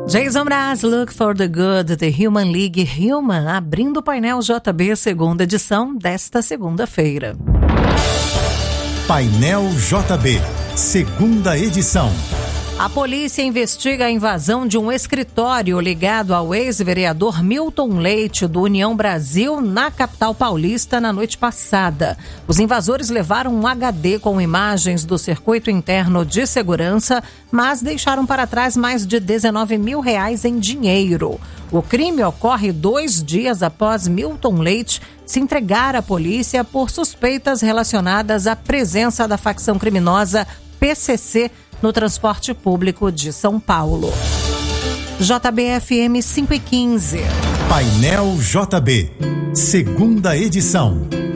Jason Mraz, Look for the Good, The Human League Human, abrindo o painel JB, segunda edição desta segunda-feira. Painel JB, segunda edição. A polícia investiga a invasão de um escritório ligado ao ex-vereador Milton Leite, do União Brasil, na capital paulista, na noite passada. Os invasores levaram um HD com imagens do circuito interno de segurança, mas deixaram para trás mais de R$19 mil em dinheiro. O crime ocorre 2 dias após Milton Leite se entregar à polícia por suspeitas relacionadas à presença da facção criminosa PCC no transporte público de São Paulo. JBFM 5:15. Painel JB, segunda edição.